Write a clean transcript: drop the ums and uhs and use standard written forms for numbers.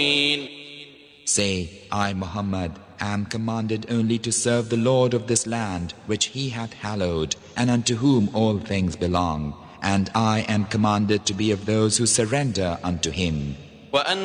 Say, I, Muhammad, am commanded only to serve the Lord of this land which He hath hallowed, and unto whom all things belong, and I am commanded to be of those who surrender unto Him.